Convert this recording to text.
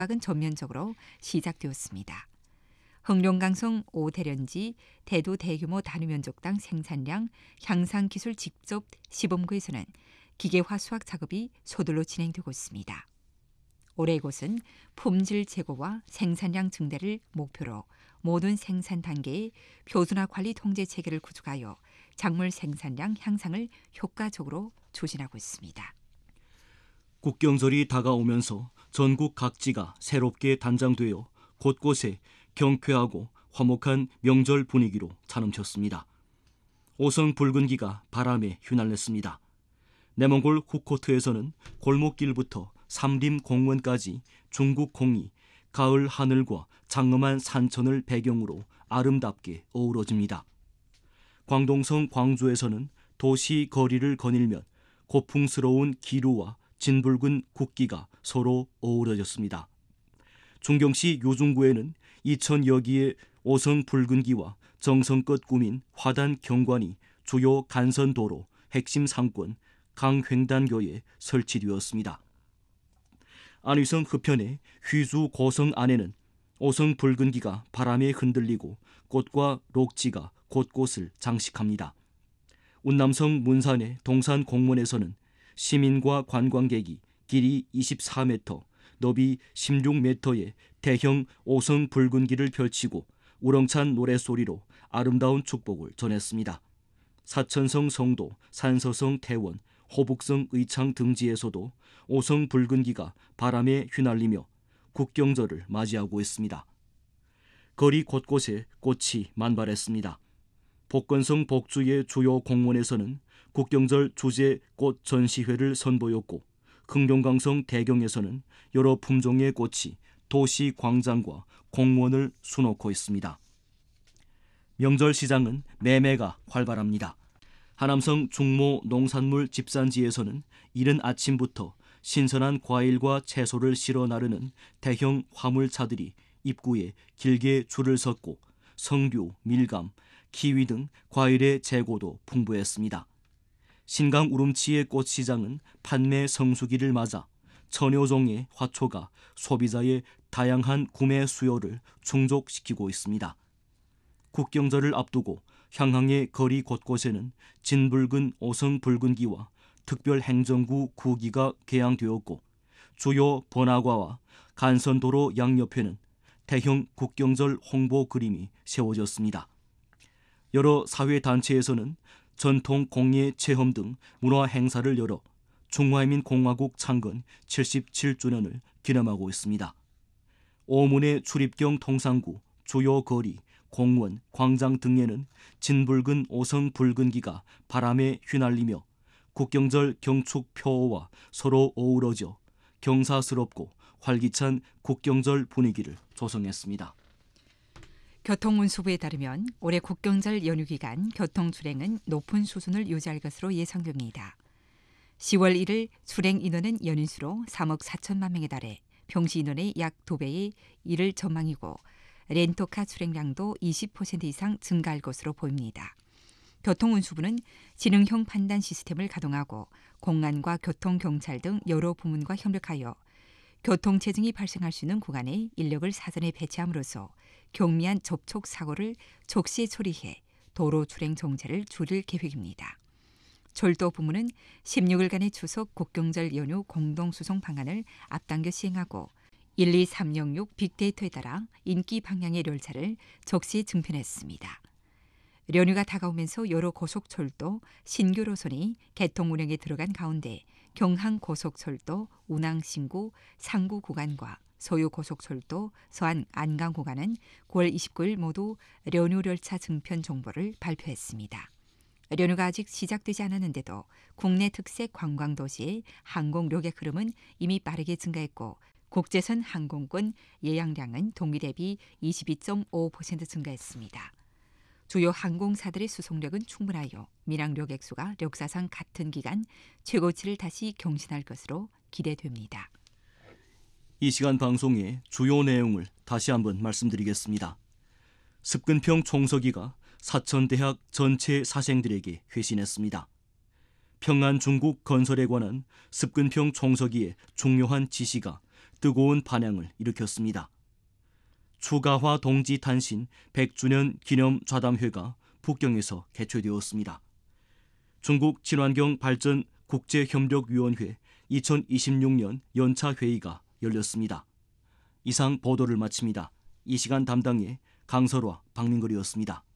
은 전면적으로 시작되었습니다. 흑룡강성 5대련지 대도 대규모 단위면적당 생산량 향상 기술 직접 시범구에서는 기계화 수확 작업이 서둘러 진행되고 있습니다. 올해 이곳은 품질 제고와 생산량 증대를 목표로 모든 생산 단계의 표준화 관리 통제 체계를 구축하여 작물 생산량 향상을 효과적으로 추진하고 있습니다. 국경절이 다가오면서 전국 각지가 새롭게 단장되어 곳곳에 경쾌하고 화목한 명절 분위기로 차넘쳤습니다. 오성 붉은기가 바람에 휘날렸습니다. 내몽골 후코트에서는 골목길부터 삼림 공원까지 중국 공이 가을 하늘과 장엄한 산천을 배경으로 아름답게 어우러집니다. 광동성 광주에서는 도시 거리를 거닐면 고풍스러운 기루와 진붉은 국기가 서로 어우러졌습니다. 중경시 요중구에는 2000여 기의 오성 붉은기와 정성껏 꾸민 화단 경관이 주요 간선도로 핵심 상권 강횡단교에 설치되었습니다. 안위성 흐편의 휘주 고성 안에는 오성 붉은기가 바람에 흔들리고 꽃과 록지가 곳곳을 장식합니다. 운남성 문산의 동산 공원에서는 시민과 관광객이 길이 24m, 너비 16m의 대형 오성 붉은기를 펼치고 우렁찬 노랫소리로 아름다운 축복을 전했습니다. 사천성 성도, 산서성 태원, 호북성 의창 등지에서도 오성 붉은기가 바람에 휘날리며 국경절을 맞이하고 있습니다. 거리 곳곳에 꽃이 만발했습니다. 복건성 복주의 주요 공원에서는 국경절 주제 꽃 전시회를 선보였고 흑룡강성 대경에서는 여러 품종의 꽃이 도시 광장과 공원을 수놓고 있습니다. 명절 시장은 매매가 활발합니다. 하남성 중모 농산물 집산지에서는 이른 아침부터 신선한 과일과 채소를 실어 나르는 대형 화물차들이 입구에 길게 줄을 섰고 성류, 밀감, 키위 등 과일의 재고도 풍부했습니다. 신강 우름치의 꽃시장은 판매 성수기를 맞아 천여종의 화초가 소비자의 다양한 구매 수요를 충족시키고 있습니다. 국경절을 앞두고 향항의 거리 곳곳에는 진붉은 오성 붉은기와 특별행정구 구기가 개항되었고 주요 번화가와 간선도로 양옆에는 대형 국경절 홍보 그림이 세워졌습니다. 여러 사회단체에서는 전통 공예 체험 등 문화 행사를 열어 중화인민공화국 창건 77주년을 기념하고 있습니다. 오문의 출입경 통상구, 주요 거리, 공원, 광장 등에는 진붉은 오성 붉은기가 바람에 휘날리며 국경절 경축 표어와 서로 어우러져 경사스럽고 활기찬 국경절 분위기를 조성했습니다. 교통운수부에 따르면 올해 국경절 연휴 기간 교통출행은 높은 수준을 유지할 것으로 예상됩니다. 10월 1일 출행 인원은 연인수로 3억 4천만 명에 달해 평시 인원의 약 2배에 이를 전망이고 렌터카 출행량도 20% 이상 증가할 것으로 보입니다. 교통운수부는 지능형 판단 시스템을 가동하고 공안과 교통경찰 등 여러 부문과 협력하여 교통체증이 발생할 수 있는 구간에 인력을 사전에 배치함으로써 경미한 접촉 사고를 적시에 처리해 도로 출행 정체를 줄일 계획입니다. 철도 부문은 16일간의 추석 국경절 연휴 공동수송 방안을 앞당겨 시행하고 12306 빅데이터에 따라 인기 방향의 열차를 적시에 증편했습니다. 연휴가 다가오면서 여러 고속철도 신규 노선이 개통 운행에 들어간 가운데 경항고속철도 운항신구 상구 구간과 서유고속철도 서안 안강 구간은 9월 29일 모두 연휴 열차 증편 정보를 발표했습니다. 연휴가 아직 시작되지 않았는데도 국내 특색 관광도시의 항공 료객 흐름은 이미 빠르게 증가했고 국제선 항공권 예약량은 동기 대비 22.5% 증가했습니다. 주요 항공사들의 수송력은 충분하여 민항 료객 수가 역사상 같은 기간 최고치를 다시 경신할 것으로 기대됩니다. 이 시간 방송의 주요 내용을 다시 한번 말씀드리겠습니다. 습근평 총서기가 사천대학 전체 사생들에게 회신했습니다. 평안 중국 건설에 관한 습근평 총서기의 중요한 지시가 뜨거운 반향을 일으켰습니다. 추가화 동지 탄신 100주년 기념 좌담회가 북경에서 개최되었습니다. 중국 친환경 발전 국제협력위원회 2026년 연차 회의가 열렸습니다. 이상 보도를 마칩니다. 이 시간 담당의 강설화, 박민걸이었습니다.